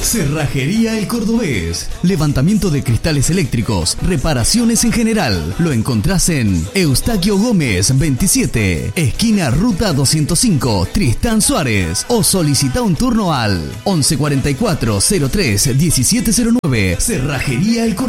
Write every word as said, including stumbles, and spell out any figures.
Cerrajería El Cordobés. Levantamiento de cristales eléctricos, reparaciones en general. Lo encontrás en Eustaquio Gómez veintisiete, esquina Ruta doscientos cinco, Tristán Suárez. O solicita un turno al once cuarenta y cuatro cero tres diecisiete cero nueve. Cerrajería El Cordobés.